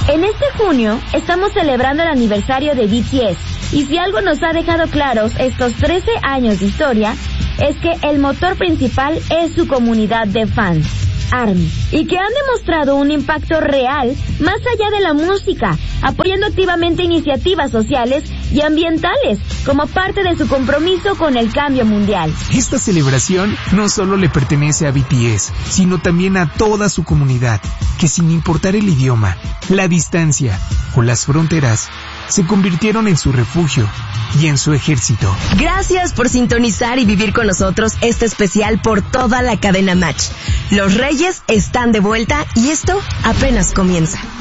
En este junio estamos celebrando el aniversario de BTS y si algo nos ha dejado claros estos 13 años de historia es que el motor principal es su comunidad de fans, ARMY, y que han demostrado un impacto real más allá de la música, apoyando activamente iniciativas sociales y ambientales como parte de su compromiso con el cambio mundial. Esta celebración no solo le pertenece a BTS, sino también a toda su comunidad, que sin importar el idioma, la distancia o las fronteras, se convirtieron en su refugio y en su ejército. Gracias por sintonizar y vivir con nosotros este especial por toda la cadena Match. Los Reyes están de vuelta y esto apenas comienza.